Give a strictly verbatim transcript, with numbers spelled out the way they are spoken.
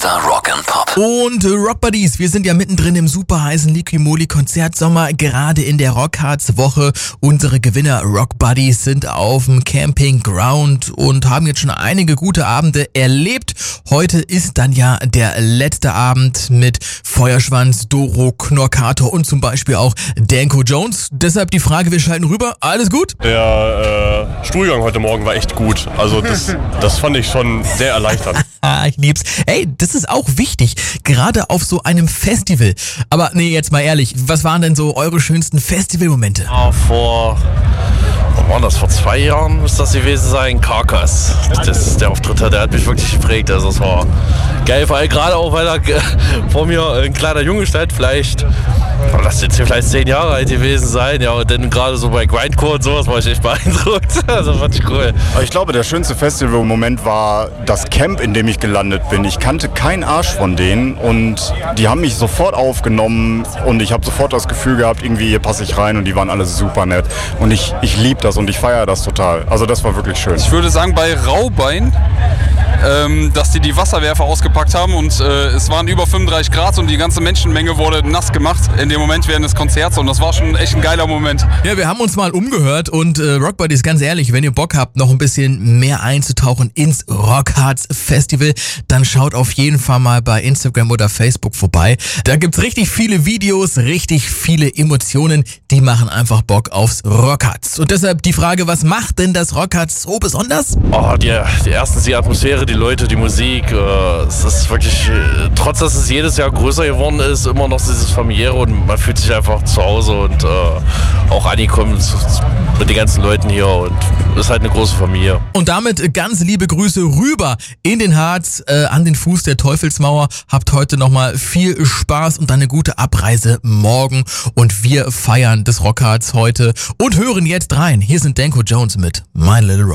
Mr. Rock'n'Pop. Und Rock Buddies, wir sind ja mittendrin im super heißen Liqui-Moly Konzertsommer, gerade in der Rockharz Woche. Unsere Gewinner Rock Buddies sind auf dem Campingground und haben jetzt schon einige gute Abende erlebt. Heute ist dann ja der letzte Abend mit Feuerschwanz, Doro, Knorkator und zum Beispiel auch Danko Jones. Deshalb die Frage, wir schalten rüber. Alles gut? Der äh, Stuhlgang heute Morgen war echt gut. Also das, das fand ich schon sehr erleichternd. Ich lieb's. Ey, das ist auch wichtig, gerade auf so einem Festival. Aber nee, jetzt mal ehrlich, was waren denn so eure schönsten Festivalmomente? Ja, vor, wann war das? Vor zwei Jahren muss das gewesen sein. Carcass. Das, der Auftritt, der hat mich wirklich geprägt. Also es war geil, vor allem gerade auch, weil da vor mir ein kleiner Junge stand, vielleicht, lass jetzt hier vielleicht zehn Jahre alt gewesen sein. Ja, und dann gerade so bei Grindcore und sowas war ich echt beeindruckt. Also fand ich cool. Ich glaube, der schönste Festivalmoment war das Camp, in dem ich gelandet bin. Ich kannte keinen Arsch von denen und die haben mich sofort aufgenommen und ich habe sofort das Gefühl gehabt, irgendwie hier passe ich rein und die waren alle super nett. Und ich, ich liebe das und ich feiere das total. Also das war wirklich schön. Ich würde sagen, bei Raubein, ähm, dass die die Wasserwerfer ausgepackt haben und äh, es waren über fünfunddreißig Grad und die ganze Menschenmenge wurde nass gemacht in dem Moment während des Konzerts und das war schon echt ein geiler Moment. Ja, wir haben uns mal umgehört und äh, Rock Buddies, ganz ehrlich, wenn ihr Bock habt, noch ein bisschen mehr einzutauchen ins Rockharz Festival, dann schaut auf jeden Fall mal bei Instagram oder Facebook vorbei. Da gibt's richtig viele Videos, richtig viele Emotionen, die machen einfach Bock aufs Rockharz. Und deshalb die Frage, was macht denn das Rockharz so besonders? Oh, die, die erstens die Atmosphäre, die Leute, die Musik. Äh, es ist wirklich, äh, trotz dass es jedes Jahr größer geworden ist, immer noch dieses familiäre und man fühlt sich einfach zu Hause und äh, auch angekommen mit den ganzen Leuten hier und ist halt eine große Familie. Und damit ganz liebe Grüße rüber in den Harz, äh, an den Fuß der Teufelsmauer. Habt heute nochmal viel Spaß und dann eine gute Abreise morgen. Und wir feiern das Rockharz heute und hören jetzt rein. Hier sind Danko Jones mit My Little Rock.